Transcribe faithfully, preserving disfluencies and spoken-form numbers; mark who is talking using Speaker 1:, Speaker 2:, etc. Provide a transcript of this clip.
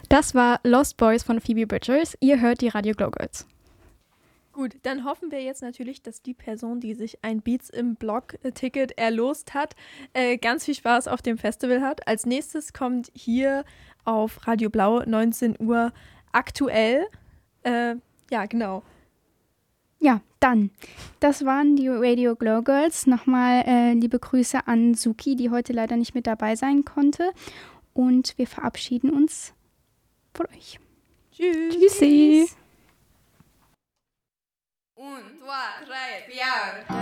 Speaker 1: Das war Lost Boys von Phoebe Bridgers. Ihr hört die Radio Glow Girls.
Speaker 2: Gut, dann hoffen wir jetzt natürlich, dass die Person, die sich ein Beats im Blog-Ticket erlost hat, äh, ganz viel Spaß auf dem Festival hat. Als nächstes kommt hier auf Radio Blau neunzehn Uhr aktuell. Äh, ja, genau.
Speaker 3: Ja, dann. Das waren die Radio Glow Girls. Nochmal äh, liebe Grüße an Suki, die heute leider nicht mit dabei sein konnte. Und wir verabschieden uns von euch.
Speaker 2: Tschüss.
Speaker 1: Tschüssi.
Speaker 4: Un, due, tre, vier.